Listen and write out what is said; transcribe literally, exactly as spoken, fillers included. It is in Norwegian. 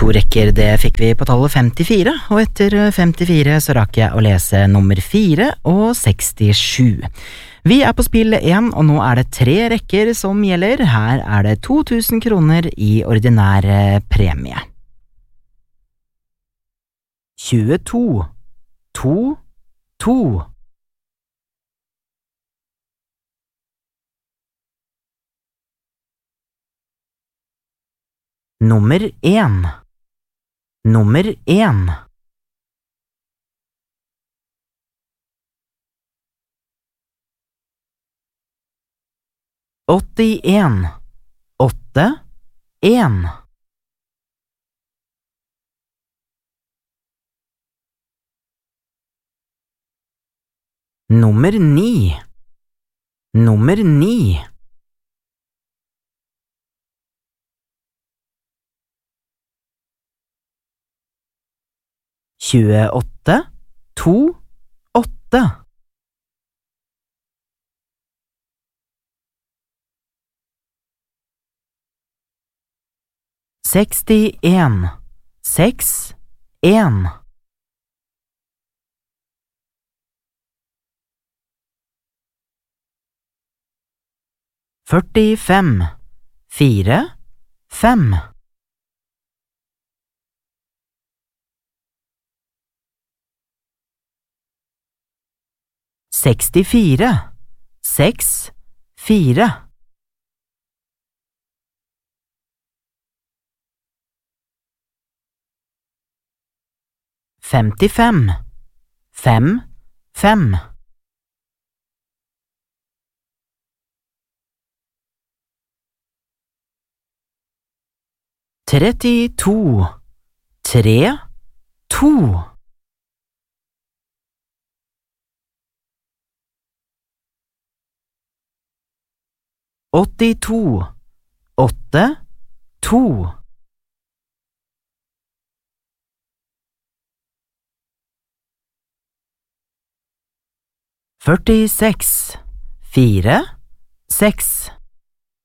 to rekker, det fikk vi på tallet femtifire, og etter femtifire så rakk jeg å lese nummer fire og sekstisju. Vi er på spill én, og nå er det tre rekker som gjelder. Her er det to tusen kroner i ordinær premie. tjueto, to, to. Nummer én. Nummer én. åttien. Åtte, en. Nummer ni. Nummer ni. tjueåtte, to, åtte. sekstien, seks, en. førtifem, fire, fem. sekstifire, seks, fire. femtifem, fem, fem. trettito, tre, to. åttito, åtte, to. førtiseks, fire, seks.